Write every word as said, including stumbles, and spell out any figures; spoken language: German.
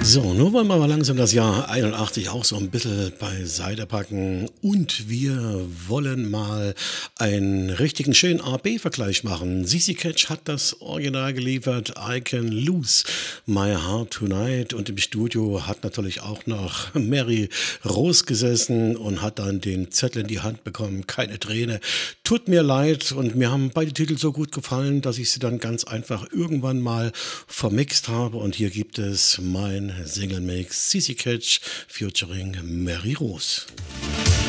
So, nun wollen wir mal langsam das Jahr einundachtzig auch so ein bisschen beiseite packen und wir wollen mal einen richtigen schönen A-B-Vergleich machen. Sissi Catch hat das Original geliefert, „I Can Lose My Heart Tonight", und im Studio hat natürlich auch noch Mary Rose gesessen und hat dann den Zettel in die Hand bekommen, keine Träne. Tut mir leid, und mir haben beide Titel so gut gefallen, dass ich sie dann ganz einfach irgendwann mal vermixt habe, und hier gibt es mein Single Mix Sissi Catch featuring Mary Rose.